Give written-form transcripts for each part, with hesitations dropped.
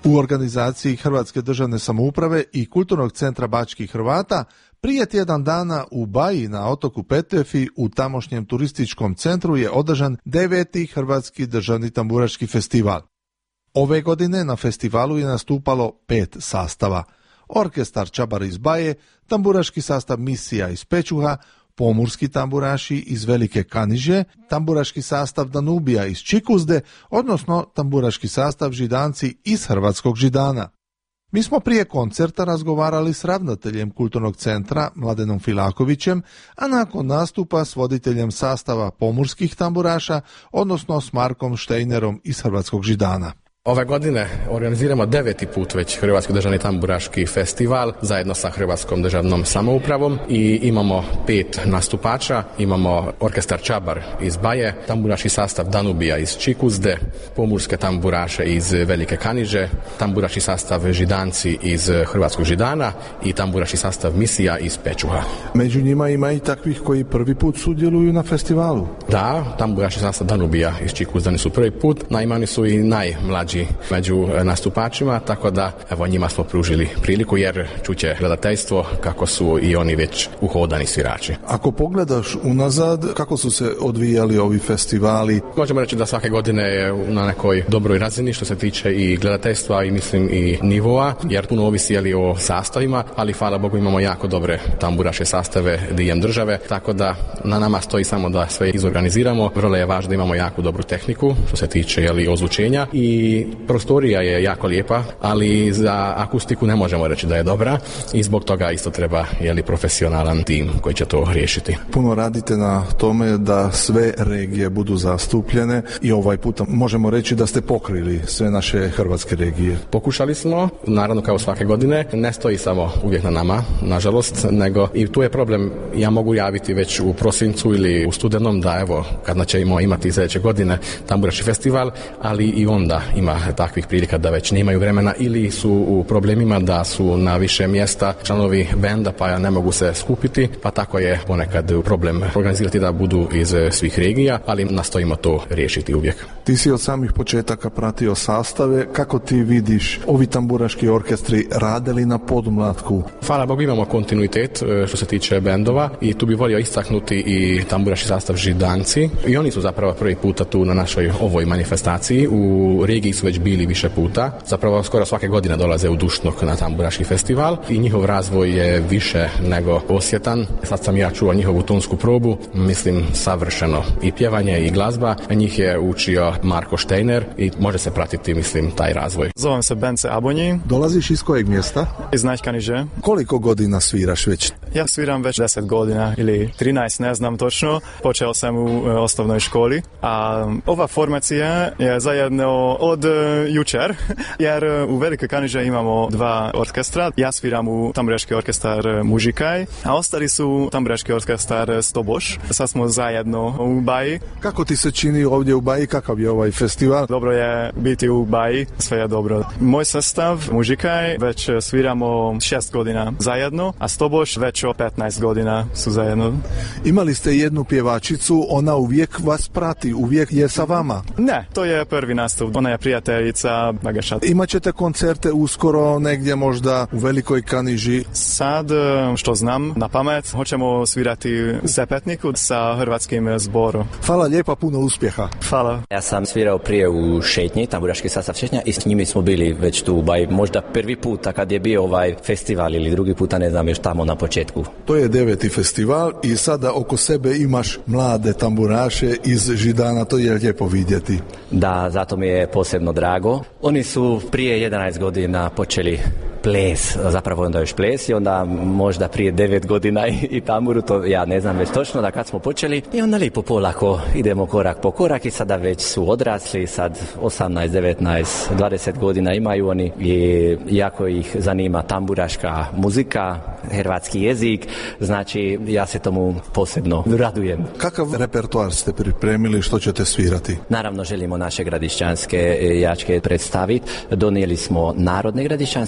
U organizaciji Hrvatske državne samouprave i Kulturnog centra Bačkih Hrvata prije tjedan dana u Baji na otoku Petefi u tamošnjem turističkom centru je održan 9. Hrvatski državni tamburaški festival. Ove godine na festivalu je nastupalo 5 sastava. Orkestar Čabar iz Baje, tamburaški sastav Misija iz Pečuha, pomurski tamburaši iz Velike Kaniže, tamburaški sastav Danubija iz Čikuzde, odnosno tamburaški sastav Židanci iz Hrvatskog Židana. Mi smo prije koncerta razgovarali s ravnateljem Kulturnog centra Mladenom Filakovićem, a nakon nastupa s voditeljem sastava pomurskih tamburaša, odnosno s Markom Štejnerom iz Hrvatskog Židana. Ove godine organiziramo 9. put već Hrvatski državni tamburaški festival zajedno sa Hrvatskom državnom samoupravom i imamo 5 nastupača. Imamo orkestar Čabar iz Baje, tamburaški sastav Danubija iz Čikuzde, pomurske tamburaše iz Velike Kaniže, tamburaški sastav Židanci iz Hrvatskog Židana i tamburaški sastav Misija iz Pečuha. Među njima ima i takvih koji prvi put sudjeluju na festivalu. Da, tamburaški sastav Danubija iz Čikuzdani su prvi put, naime oni su i najmlađi među nastupačima, tako da evo njima smo pružili priliku jer čuće gledateljstvo kako su i oni već uhodani svirači. Ako pogledaš unazad, kako su se odvijali ovi festivali? Možemo reći da svake godine je na nekoj dobroj razini što se tiče i gledateljstva i mislim i nivoa, jer puno ovisi o sastavima, ali hvala Bogu imamo jako dobre tamburaše sastave diljem države, tako da na nama stoji samo da sve izorganiziramo. Vrlo je važno da imamo jako dobru tehniku što se tiče ozvučenja i prostorija je jako lijepa, ali za akustiku ne možemo reći da je dobra i zbog toga isto treba profesionalan tim koji će to riješiti. Puno radite na tome da sve regije budu zastupljene i ovaj puta možemo reći da ste pokrili sve naše hrvatske regije. Pokušali smo, naravno kao svake godine, ne stoji samo uvijek na nama, nažalost, nego i tu je problem, ja mogu javiti već u prosincu ili u studenom da evo, kad ćemo imati sljedeće godine tamburaški festival, ali i onda ima takvih prilika da već nemaju vremena ili su u problemima da su na više mjesta članovi benda pa ne mogu se skupiti, pa tako je ponekad problem organizirati da budu iz svih regija, ali nastojimo to riješiti uvijek. Ti si od samih početaka pratio sastave, kako ti vidiš ovi tamburaški orkestri radili na podmlatku? Hvala Bogu imamo kontinuitet što se tiče bendova i tu bi volio istaknuti i tamburaški sastav Židanci i oni su zapravo prvi puta tu na našoj ovoj manifestaciji. U regiji su već bili više puta, zapravo skoro svake godine dolaze u Dušnok na tamburaški festival i njihov razvoj je više nego osjetan. Sad sam ja čuo njihovu tonsku probu, mislim savršeno i pjevanje i glazba, njih je učio Marko Štejner i može se pratiti, mislim, taj razvoj. Zovem se Bence Abonji. Dolaziš iz kojeg mjesta? Iz Najkaniže. Koliko godina sviraš već? Ja sviram već 10 godina ili 13, ne znam točno. Počeo sam u osnovnoj školi, a ova formacija je zajedno od jučer, jer u Velikoj Kaniže imamo 2 orkestra. Ja sviram u tamburaški orkestar Mužikaj, a ostali su tamburaški orkestar Stoboš. Sad smo zajedno u Baji. Kako ti se čini ovdje u Baji? Kakav je ovaj festival? Dobro je biti u Baji, sve je dobro. Moj sastav Mužikaj već sviramo 6 godina zajedno, a Stoboš već 15 godina su zajedno. Imali ste jednu pjevačicu, ona uvijek vas prati, uvijek je sa vama? Ne, to je prvi nastup. Ona je prijateljica Nagaša. Imaćete koncerte uskoro negdje možda u Velikoj Kaniži? Sad, što znam na pamet, hoćemo svirati Sepetniku sa hrvatskim zborom. Hvala lijepa, puno uspjeha. Hvala. Ja sam svirao prije u Šetnji, tamburaški sastav Šetnja i s njimi smo bili već tu u Baji. Možda prvi puta kad je bio ovaj festival ili drugi puta, ne znam, još tamo na početku. To je 9. festival i sada oko sebe imaš mlade tamburaše iz Židana, to je lijepo vidjeti. Da, zato mi je posebno drago. Oni su prije 11 godina počeli ples, zapravo onda još ples i onda možda prije 9 godina i tamburu, to ja ne znam već točno da kad smo počeli i onda lijepo polako idemo korak po korak i sada već su odrasli, sad 18, 19, 20 godina imaju oni i jako ih zanima tamburaška muzika, hrvatski jezik, znači ja se tomu posebno radujem. Kakav repertoar ste pripremili, što ćete svirati? Naravno želimo naše gradišćanske jačke predstaviti, donijeli smo narodne gradišćanske i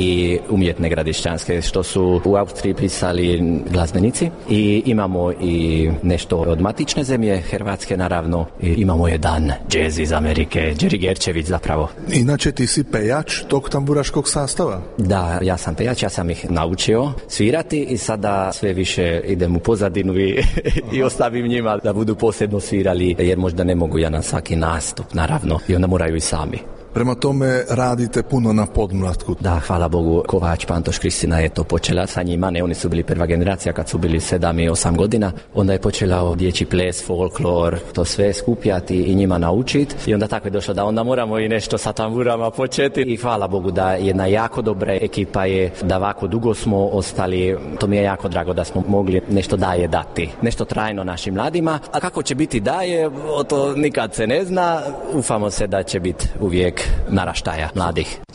i umjetne gradišćanske, što su u Austriji pisali glazbenici, i imamo i nešto od matične zemlje Hrvatske, naravno, i imamo jedan džez iz Amerike, Jerry Gerčević zapravo. Inače ti si pejač tog tamburaškog sastava? Da, ja sam pejač, ja sam ih naučio svirati i sada sve više idem u pozadinu i ostavim njima da budu posebno svirali, jer možda ne mogu ja na svaki nastup, naravno, i onda moraju i sami. Prema tome radite puno na podmlatku. Da, hvala Bogu, Kovač, Pantoš, Kristina je to počela sa njima, ne, oni su bili prva generacija kad su bili 7 i 8 godina, onda je počela dječji ples, folklor, to sve skupljati i njima naučiti, i onda tako je došlo da onda moramo i nešto sa tamburama početi, i hvala Bogu da jedna jako dobra ekipa je, da ovako dugo smo ostali, to mi je jako drago da smo mogli nešto daje dati, nešto trajno našim mladima, a kako će biti daje, to nikad se ne zna, ufamo se da će biti uvijek naraštaja mladih.